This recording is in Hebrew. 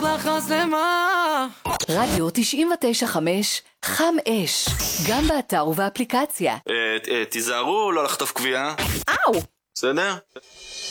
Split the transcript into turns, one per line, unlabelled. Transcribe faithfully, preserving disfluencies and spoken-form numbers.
אחלה חסמה.
רדיו תשעים ותשע חמש, חם אש, גם באתר ובאפליקציה.
תיזהרו לא לחטוף קביעה.
אאו!
בסדר?